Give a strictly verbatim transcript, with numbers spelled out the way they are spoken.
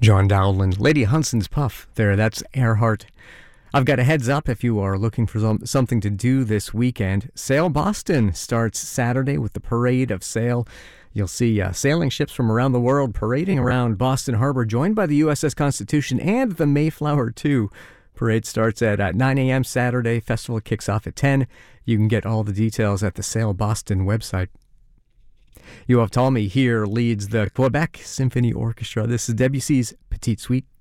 John Dowland, Lady Hunson's Puff there, that's Earhart. I've got a heads up if you are looking for some, something to do this weekend. Sail Boston starts Saturday with the Parade of Sail. You'll see uh, sailing ships from around the world parading around Boston Harbor, joined by the U S S Constitution and the Mayflower, too. Parade starts at uh, nine a.m. Saturday. Festival kicks off at ten. You can get all the details at the Sail Boston website. Yoav Talmy here leads the Quebec Symphony Orchestra. This is Debussy's Petite Suite.